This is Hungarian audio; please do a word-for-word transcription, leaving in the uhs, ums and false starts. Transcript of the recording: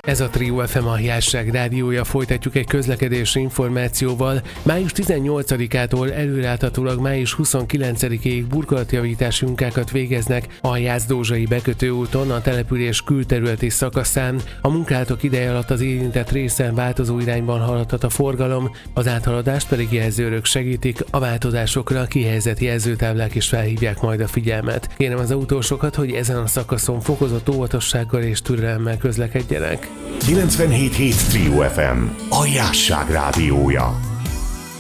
Ez a Trio ef em, a Jászság rádiója, folytatjuk egy közlekedési információval. május tizennyolcadikától előreláthatólag május huszonkilencedikéig burkolatjavítási munkákat végeznek a Jász-Dózsai bekötőúton, a település külterületi szakaszán. A munkálatok ideje alatt az érintett részen változó irányban haladhat a forgalom, az áthaladást pedig jelzőrök segítik, a változásokra kihelyezett jelzőtáblák is felhívják majd a figyelmet. Kérem az autósokat, hogy ezen a szakaszon fokozott óvatossággal és türelemmel közlekedjenek. kilencvenhét hét Trio ef em, a Jászság rádiója.